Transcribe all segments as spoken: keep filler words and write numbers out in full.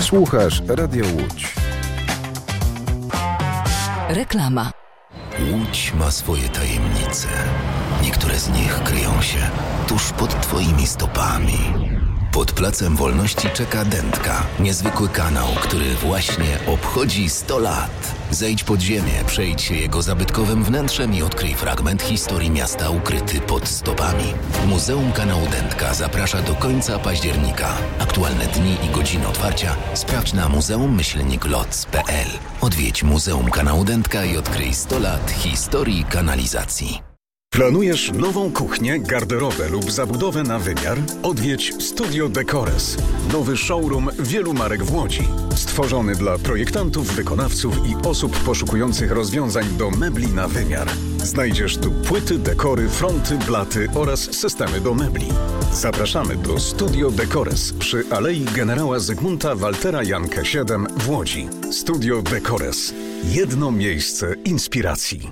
Słuchasz Radio Łódź. Reklama. Łódź ma swoje tajemnice. Niektóre z nich kryją się tuż pod twoimi stopami. Pod Placem Wolności czeka Dętka, niezwykły kanał, który właśnie obchodzi sto lat. Zejdź pod ziemię, przejdź się jego zabytkowym wnętrzem i odkryj fragment historii miasta ukryty pod stopami. Muzeum Kanału Dętka zaprasza do końca października. Aktualne dni i godziny otwarcia sprawdź na muzeum myślnik loc kropka p l. Odwiedź Muzeum Kanału Dętka i odkryj sto lat historii kanalizacji. Planujesz nową kuchnię, garderobę lub zabudowę na wymiar? Odwiedź Studio Decores. Nowy showroom wielu marek w Łodzi. Stworzony dla projektantów, wykonawców i osób poszukujących rozwiązań do mebli na wymiar. Znajdziesz tu płyty, dekory, fronty, blaty oraz systemy do mebli. Zapraszamy do Studio Decores przy Alei Generała Zygmunta Waltera Jankę siedem w Łodzi. Studio Decores. Jedno miejsce inspiracji.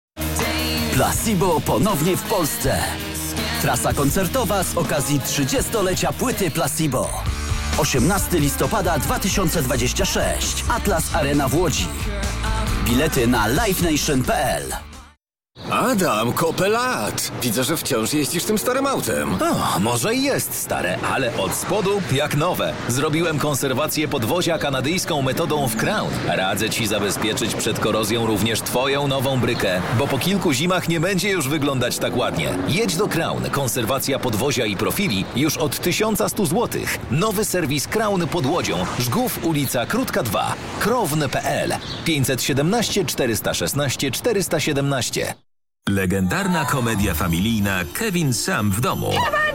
Placebo ponownie w Polsce. Trasa koncertowa z okazji trzydziestolecia płyty Placebo. osiemnastego listopada dwa tysiące dwudziestego szóstego. Atlas Arena w Łodzi. Bilety na live nation kropka p l. Adam, kopę lat. Widzę, że wciąż jeździsz tym starym autem. O, może i jest stare, ale od spodu jak nowe. Zrobiłem konserwację podwozia kanadyjską metodą w Crown. Radzę ci zabezpieczyć przed korozją również twoją nową brykę, bo po kilku zimach nie będzie już wyglądać tak ładnie. Jedź do Crown. Konserwacja podwozia i profili już od tysiąc sto złotych. Nowy serwis Crown pod Łodzią. Żgów, ulica Krótka dwa. krowny kropka p l. pięćset siedemnaście czterysta szesnaście czterysta siedemnaście. Legendarna komedia familijna Kevin sam w domu.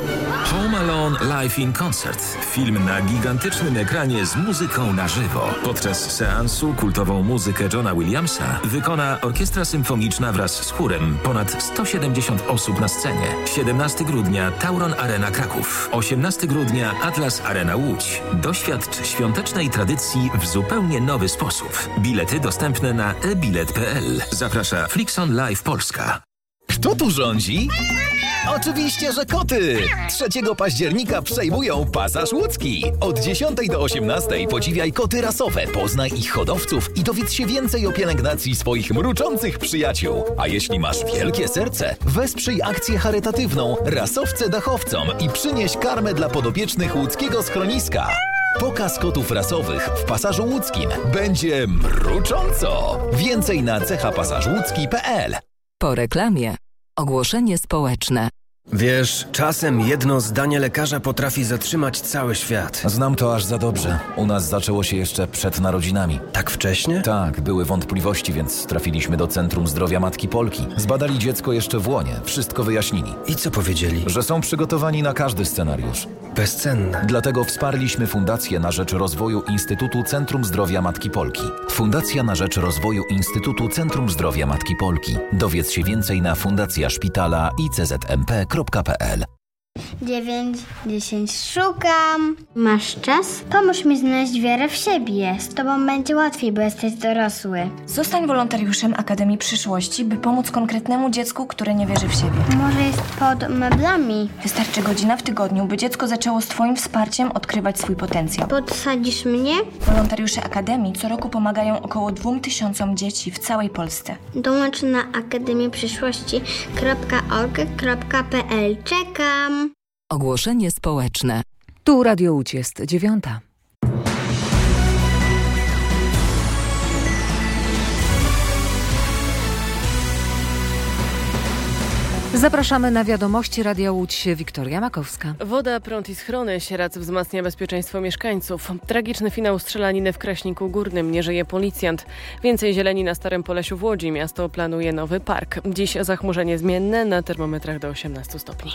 Home Alone Live in Concert. Film na gigantycznym ekranie z muzyką na żywo. Podczas seansu kultową muzykę Johna Williamsa wykona orkiestra symfoniczna wraz z chórem. Ponad sto siedemdziesiąt osób na scenie. siedemnastego grudnia Tauron Arena Kraków. osiemnastego grudnia Atlas Arena Łódź. Doświadcz świątecznej tradycji w zupełnie nowy sposób. Bilety dostępne na e bilet kropka p l. Zaprasza Flixon Live Polska. Kto tu rządzi? Oczywiście, że koty! trzeciego października przejmują Pasaż Łódzki. Od dziesiątej do osiemnastej podziwiaj koty rasowe, poznaj ich hodowców i dowiedz się więcej o pielęgnacji swoich mruczących przyjaciół. A jeśli masz wielkie serce, wesprzyj akcję charytatywną Rasowce Dachowcom i przynieś karmę dla podopiecznych łódzkiego schroniska. Pokaz kotów rasowych w Pasażu Łódzkim. Będzie mrucząco! Więcej na cecha pasaż łódzki kropka p l. Po reklamie ogłoszenie społeczne. Wiesz, czasem jedno zdanie lekarza potrafi zatrzymać cały świat. Znam to aż za dobrze. U nas zaczęło się jeszcze przed narodzinami. Tak wcześnie? Tak, były wątpliwości, więc trafiliśmy do Centrum Zdrowia Matki Polki. Zbadali dziecko jeszcze w łonie, wszystko wyjaśnili. I co powiedzieli? Że są przygotowani na każdy scenariusz. Bezcenne. Dlatego wsparliśmy Fundację na rzecz rozwoju Instytutu Centrum Zdrowia Matki Polki. Fundacja na rzecz rozwoju Instytutu Centrum Zdrowia Matki Polki. Dowiedz się więcej na fundacja szpitala i c z m p kropka p l. dziewięć, dziesięć, szukam. Masz czas? Pomóż mi znaleźć wiarę w siebie. Z tobą będzie łatwiej, bo jesteś dorosły. Zostań wolontariuszem Akademii Przyszłości, by pomóc konkretnemu dziecku, które nie wierzy w siebie. Może jest pod meblami. Wystarczy godzina w tygodniu, by dziecko zaczęło z twoim wsparciem odkrywać swój potencjał. Podsadzisz mnie? Wolontariusze Akademii co roku pomagają około dwóm tysiącom dzieci w całej Polsce. Dołącz na akademię przyszłości kropka org kropka p l. Czekam. Ogłoszenie społeczne. Tu Radio Łódź jest dziewiąta. Zapraszamy na wiadomości Radia Łódź. Wiktoria Makowska. Woda, prąd i schrony. Sieradz wzmacnia bezpieczeństwo mieszkańców. Tragiczny finał strzelaniny w Kraśniku Górnym. Nie żyje policjant. Więcej zieleni na Starym Polesiu w Łodzi. Miasto planuje nowy park. Dziś zachmurzenie zmienne, na termometrach do osiemnastu stopni.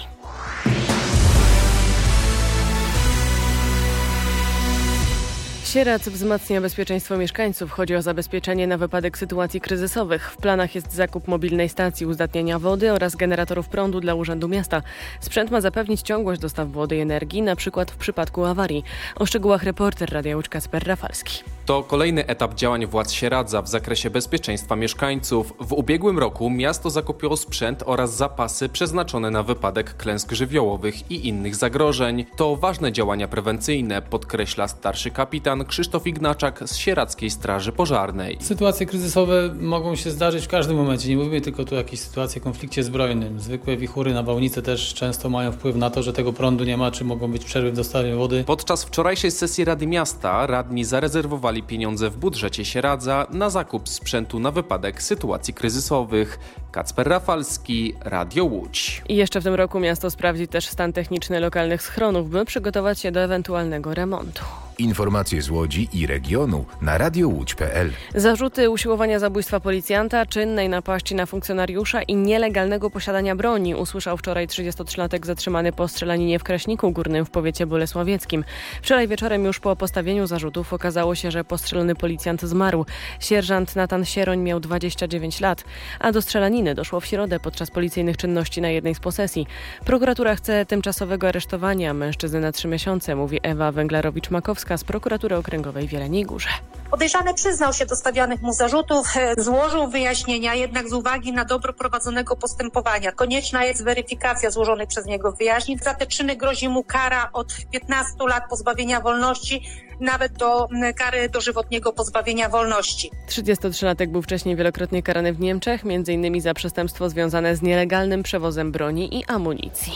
Sieradz wzmacnia bezpieczeństwo mieszkańców. Chodzi o zabezpieczenie na wypadek sytuacji kryzysowych. W planach jest zakup mobilnej stacji uzdatniania wody oraz generatorów prądu dla Urzędu Miasta. Sprzęt ma zapewnić ciągłość dostaw wody i energii, na przykład w przypadku awarii. O szczegółach reporter Radia Łódź Kacper Rafalski. To To kolejny etap działań władz Sieradza w zakresie bezpieczeństwa mieszkańców. W ubiegłym roku miasto zakupiło sprzęt oraz zapasy przeznaczone na wypadek klęsk żywiołowych i innych zagrożeń. To ważne działania prewencyjne, podkreśla starszy kapitan Krzysztof Ignaczak z Sieradzkiej Straży Pożarnej. Sytuacje kryzysowe mogą się zdarzyć w każdym momencie. Nie mówimy tylko tu o jakiejś sytuacji o konflikcie zbrojnym. Zwykłe wichury, nawałnice też często mają wpływ na to, że tego prądu nie ma, czy mogą być przerwy w dostawie wody. Podczas wczorajszej sesji Rady Miasta radni zarezerwowali pieniądze w budżecie Sieradza na zakup sprzętu na wypadek sytuacji kryzysowych. Kacper Rafalski, Radio Łódź. I jeszcze w tym roku miasto sprawdzi też stan techniczny lokalnych schronów, by przygotować się do ewentualnego remontu. Informacje z Łodzi i regionu na radio łódź kropka p l. Zarzuty usiłowania zabójstwa policjanta, czynnej napaści na funkcjonariusza i nielegalnego posiadania broni usłyszał wczoraj trzydziestotrzylatek zatrzymany po strzelaninie w Kraśniku Górnym w powiecie bolesławieckim. Wczoraj wieczorem już po postawieniu zarzutów okazało się, że postrzelony policjant zmarł. Sierżant Natan Sieroń miał dwadzieścia dziewięć lat, a do strzelaniny doszło w środę podczas policyjnych czynności na jednej z posesji. Prokuratura chce tymczasowego aresztowania mężczyzny na trzy miesiące, mówi Ewa Węglarowicz-Makowska z Prokuratury Okręgowej w Jeleniej Górze. Podejrzany przyznał się do stawianych mu zarzutów, złożył wyjaśnienia, jednak z uwagi na dobro prowadzonego postępowania konieczna jest weryfikacja złożonych przez niego wyjaśnień. Za te czyny grozi mu kara od piętnastu lat pozbawienia wolności, nawet do kary dożywotniego pozbawienia wolności. trzydziestotrzylatek był wcześniej wielokrotnie karany w Niemczech, między innymi za przestępstwo związane z nielegalnym przewozem broni i amunicji.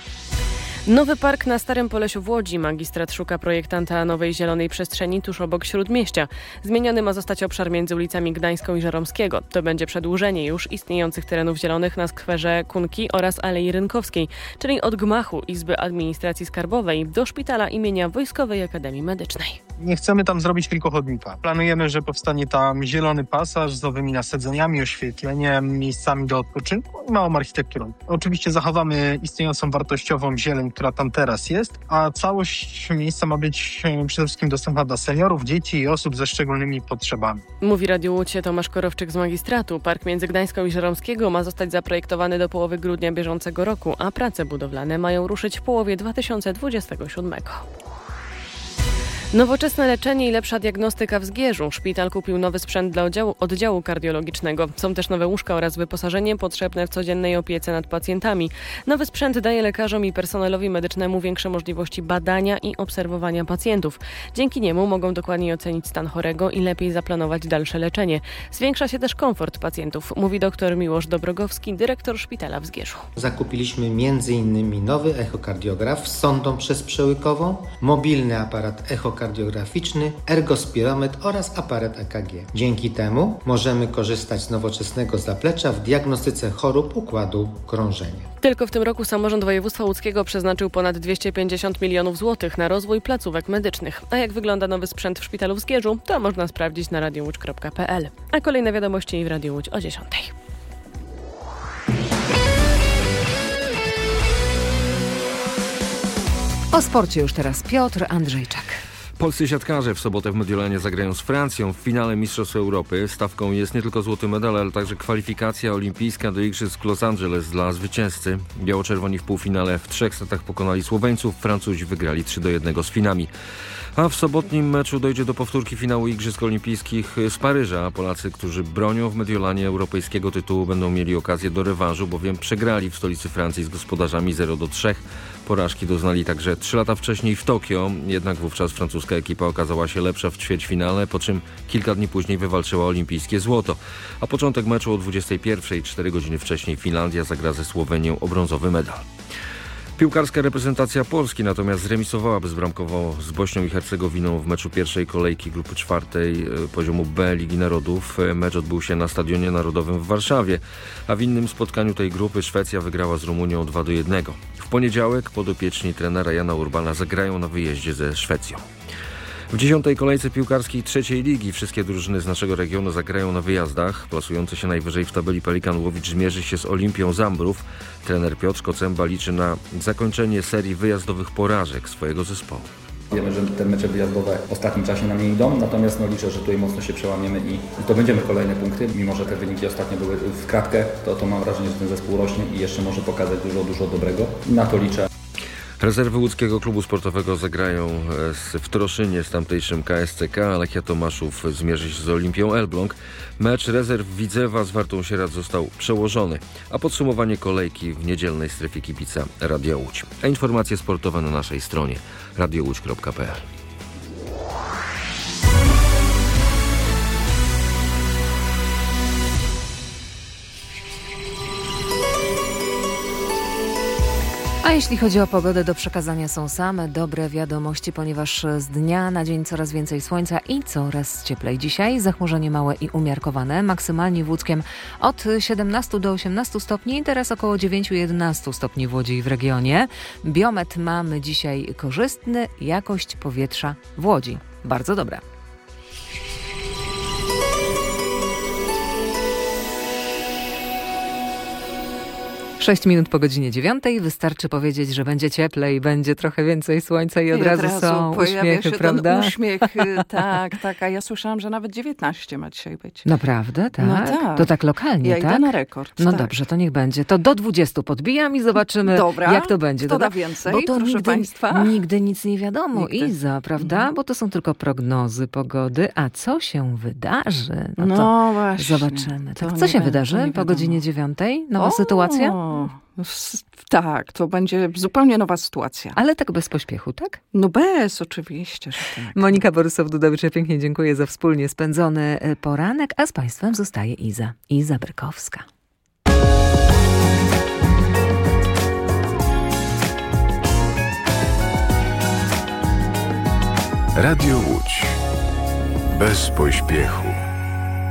Nowy park na Starym Polesiu w Łodzi. Magistrat szuka projektanta nowej zielonej przestrzeni tuż obok Śródmieścia. Zmieniony ma zostać obszar między ulicami Gdańską i Żeromskiego. To będzie przedłużenie już istniejących terenów zielonych na skwerze Kunki oraz Alei Rynkowskiej, czyli od gmachu Izby Administracji Skarbowej do szpitala imienia Wojskowej Akademii Medycznej. Nie chcemy tam zrobić tylko chodnika. Planujemy, że powstanie tam zielony pasaż z nowymi nasadzeniami, oświetleniem, miejscami do odpoczynku i małą architekturą. Oczywiście zachowamy istniejącą wartościową zieleń, która tam teraz jest, a całość miejsca ma być przede wszystkim dostępna dla seniorów, dzieci i osób ze szczególnymi potrzebami. Mówi Radio Łódź Tomasz Korowczyk z magistratu. Park między Gdańską i Żeromskiego ma zostać zaprojektowany do połowy grudnia bieżącego roku, a prace budowlane mają ruszyć w połowie dwa tysiące dwudziestego siódmego. Nowoczesne leczenie i lepsza diagnostyka w Zgierzu. Szpital kupił nowy sprzęt dla oddziału, oddziału kardiologicznego. Są też nowe łóżka oraz wyposażenie potrzebne w codziennej opiece nad pacjentami. Nowy sprzęt daje lekarzom i personelowi medycznemu większe możliwości badania i obserwowania pacjentów. Dzięki niemu mogą dokładniej ocenić stan chorego i lepiej zaplanować dalsze leczenie. Zwiększa się też komfort pacjentów, mówi dr Miłosz Dobrogowski, dyrektor szpitala w Zgierzu. Zakupiliśmy między innymi nowy echokardiograf z sondą przezprzełykową, mobilny aparat echokardiografii, kardiograficzny, ergospirometr oraz aparat E K G. Dzięki temu możemy korzystać z nowoczesnego zaplecza w diagnostyce chorób układu krążenia. Tylko w tym roku samorząd województwa łódzkiego przeznaczył ponad dwieście pięćdziesiąt milionów złotych na rozwój placówek medycznych. A jak wygląda nowy sprzęt w szpitalu w Zgierzu, to można sprawdzić na radio łódź kropka p l. A kolejne wiadomości w Radio Łódź o dziesiątej. O sporcie już teraz Piotr Andrzejczak. Polscy siatkarze w sobotę w Mediolanie zagrają z Francją w finale Mistrzostw Europy. Stawką jest nie tylko złoty medal, ale także kwalifikacja olimpijska do Igrzysk w Los Angeles dla zwycięzcy. Biało-czerwoni w półfinale w trzech setach pokonali Słoweńców, Francuzi wygrali trzy do jednego z Finami. A w sobotnim meczu dojdzie do powtórki finału Igrzysk Olimpijskich z Paryża. Polacy, którzy bronią w Mediolanie europejskiego tytułu, będą mieli okazję do rewanżu, bowiem przegrali w stolicy Francji z gospodarzami zero do trzech. Porażki doznali także trzy lata wcześniej w Tokio, jednak wówczas francuska ekipa okazała się lepsza w ćwierćfinale, po czym kilka dni później wywalczyła olimpijskie złoto. A początek meczu o dwudziestej pierwszej, cztery godziny wcześniej Finlandia zagra ze Słowenią o brązowy medal. Piłkarska reprezentacja Polski natomiast zremisowała bezbramkowo z Bośnią i Hercegowiną w meczu pierwszej kolejki grupy czwartej poziomu B Ligi Narodów. Mecz odbył się na Stadionie Narodowym w Warszawie, a w innym spotkaniu tej grupy Szwecja wygrała z Rumunią dwa do jednego. W poniedziałek podopieczni trenera Jana Urbana zagrają na wyjeździe ze Szwecją. W dziesiątej kolejce piłkarskiej trzeciej ligi wszystkie drużyny z naszego regionu zagrają na wyjazdach. Plasujący się najwyżej w tabeli Pelikan Łowicz zmierzy się z Olimpią Zambrów. Trener Piotr Kocemba liczy na zakończenie serii wyjazdowych porażek swojego zespołu. Wiemy, że te mecze wyjazdowe w ostatnim czasie nam nie idą, natomiast no, liczę, że tutaj mocno się przełamiemy i zdobędziemy kolejne punkty. Mimo że te wyniki ostatnio były w kratkę, to, to mam wrażenie, że ten zespół rośnie i jeszcze może pokazać dużo, dużo dobrego. Na to liczę. Rezerwy łódzkiego klubu sportowego zagrają w Troszynie z tamtejszym K S C K, a Lechia Tomaszów zmierzy się z Olimpią Elbląg. Mecz rezerw Widzewa z Wartą Sieradz został przełożony, a podsumowanie kolejki w niedzielnej strefie kibica Radia Łódź. A informacje sportowe na naszej stronie radio łódź kropka p l. A jeśli chodzi o pogodę, do przekazania są same dobre wiadomości, ponieważ z dnia na dzień coraz więcej słońca i coraz cieplej. Dzisiaj zachmurzenie małe i umiarkowane, maksymalnie w Łódzkiem od siedemnastu do osiemnastu stopni, teraz około dziewięć do jedenastu stopni w Łodzi i w regionie. Biometr mamy dzisiaj korzystny, jakość powietrza w Łodzi bardzo dobra. Sześć minut po godzinie dziewiątej. Wystarczy powiedzieć, że będzie cieplej, będzie trochę więcej słońca i od, I od razu, razu są uśmiechy, się prawda? Ten uśmiech, tak, tak. A ja słyszałam, że nawet dziewiętnaście ma dzisiaj być. Naprawdę? Tak? No tak. To tak lokalnie, ja tak? Ja idę na rekord. No tak. dobrze, to niech będzie. To do dwudziestu podbijam i zobaczymy, Dobra, jak to będzie. Kto da więcej, bo to proszę nigdy, państwa? Nigdy nic nie wiadomo, nigdy. Iza, prawda? Mhm. Bo to są tylko prognozy pogody. A co się wydarzy? No, no to właśnie. Zobaczymy. Tak. To Co się nie, wydarzy po godzinie dziewiątej? Nowa o, sytuacja? Tak, to będzie zupełnie nowa sytuacja. Ale tak bez pośpiechu, tak? No bez, oczywiście, że tak. Monika Borysow-Dudowicz, ja pięknie dziękuję za wspólnie spędzony poranek, a z Państwem zostaje Iza. Iza Brykowska. Radio Łódź. Bez pośpiechu.